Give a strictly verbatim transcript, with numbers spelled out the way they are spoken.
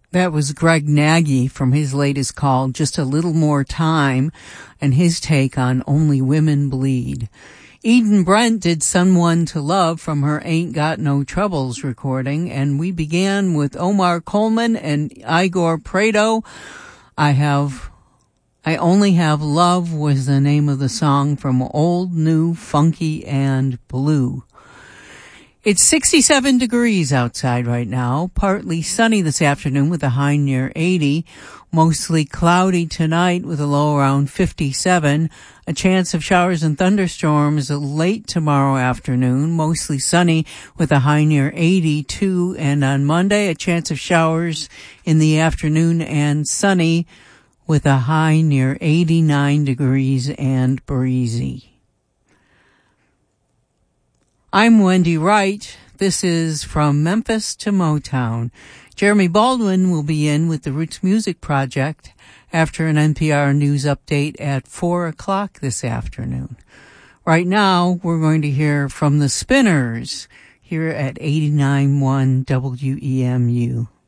That was Greg Nagy from his latest called Just a Little More Time and his take on Only Women Bleed. Eden Brent did Someone to Love from her Ain't Got No Troubles recording, and we began with Omar Coleman and Igor Prado. I have, I Only Have Love was the name of the song from Old, New, Funky, and Blue. It's sixty-seven degrees outside right now, partly sunny this afternoon with a high near eighty, mostly cloudy tonight with a low around fifty-seven, a chance of showers and thunderstorms late tomorrow afternoon, mostly sunny with a high near eighty-two, and on Monday a chance of showers in the afternoon and sunny with a high near eighty-nine degrees and breezy. I'm Wendy Wright. This is From Memphis to Motown. Jeremy Baldwin will be in with the Roots Music Project after an N P R News update at four o'clock this afternoon. Right now, we're going to hear from the Spinners here at eighty-nine point one W E M U.